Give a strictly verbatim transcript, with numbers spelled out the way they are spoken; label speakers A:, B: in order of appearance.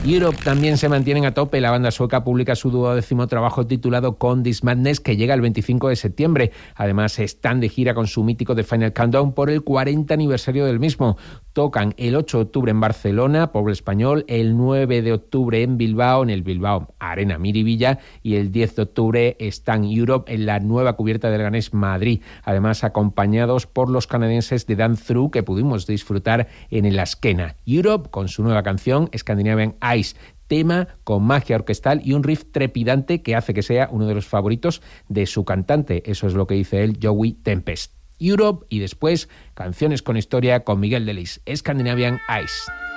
A: Europe también se mantienen a tope. La banda sueca publica su duodécimo trabajo titulado Con This Madness, que llega el veinticinco de septiembre. Además, están de gira con su mítico The Final Countdown por el cuarenta aniversario del mismo. Tocan el ocho de octubre en Barcelona, Pueblo Español, el nueve de octubre en Bilbao, en el Bilbao Arena Miribilla, y el diez de octubre están Europe en la nueva cubierta del Leganés Madrid. Además, acompañados por los canadienses de Dan Through, que pudimos disfrutar en el Askena. Europe con su nueva canción Scandinavian Ice, tema con magia orquestal y un riff trepidante que hace que sea uno de los favoritos de su cantante. Eso es lo que dice él, Joey Tempest. Europe y después canciones con historia con Miguel Delis, Scandinavian Ice.